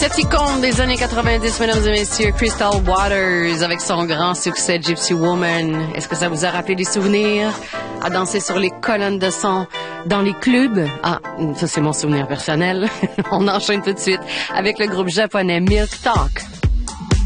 Cette icône des années 90, mesdames et messieurs, Crystal Waters, avec son grand succès Gypsy Woman. Est-ce que ça vous a rappelé des souvenirs à danser sur les colonnes de son dans les clubs? Ah, ça c'est mon souvenir personnel. On enchaîne tout de suite avec le groupe japonais Milk Talk.